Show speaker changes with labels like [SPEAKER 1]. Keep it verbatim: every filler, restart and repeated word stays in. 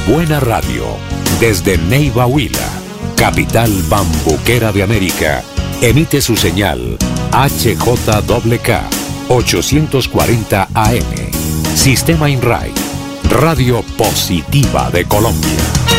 [SPEAKER 1] buena radio. Desde Neiva Huila, capital bambuquera de América, emite su señal H J K K ochocientos cuarenta A M. Sistema INRAI, Radio Positiva de Colombia.